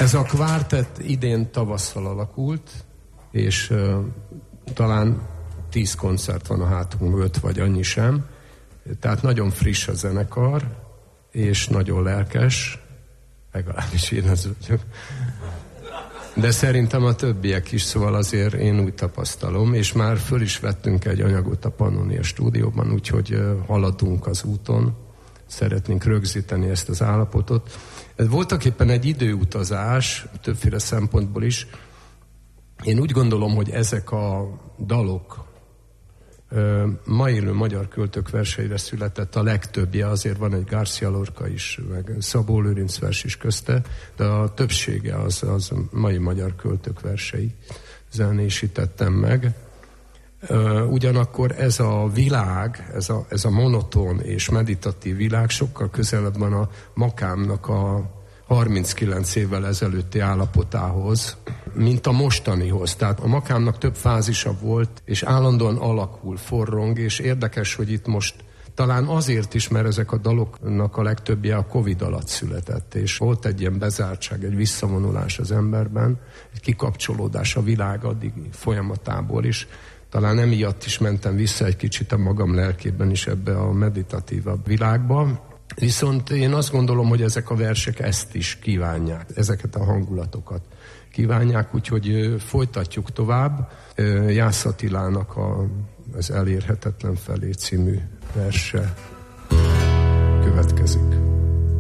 Ez a kvártett idén tavasszal alakult, és talán 10 koncert van a hátunk mögött, vagy annyi sem. Tehát nagyon friss a zenekar, és nagyon lelkes, legalábbis én ez vagyok. De szerintem a többiek is, szóval azért én úgy tapasztalom, és már föl is vettünk egy anyagot a Pannonia stúdióban, úgyhogy haladunk az úton, szeretnénk rögzíteni ezt az állapotot. Ez voltak éppen egy időutazás, többféle szempontból is. Én úgy gondolom, hogy ezek a dalok ma élő magyar költők verseire született a legtöbbje, azért van egy García Lorca is, meg Szabó Lőrinc vers is közte, de a többsége az mai magyar költők versei zenésítettem meg. Ugyanakkor ez a világ, ez a monoton és meditatív világ sokkal közelebb van a Makámnak a 39 évvel ezelőtti állapotához, mint a mostanihoz. Tehát a Makámnak több fázisa volt, és állandóan alakul, forrong, és érdekes, hogy itt most talán azért is, mert ezek a daloknak a legtöbbje a Covid alatt született, és volt egy ilyen bezártság, egy visszavonulás az emberben, egy kikapcsolódás a világ addigi folyamatából is. Talán emiatt is mentem vissza egy kicsit a magam lelkében is ebbe a meditatívabb világba. Viszont én azt gondolom, hogy ezek a versek ezt is kívánják, ezeket a hangulatokat kívánják, úgyhogy folytatjuk tovább. Jász Attilának az Elérhetetlen felé című verse következik.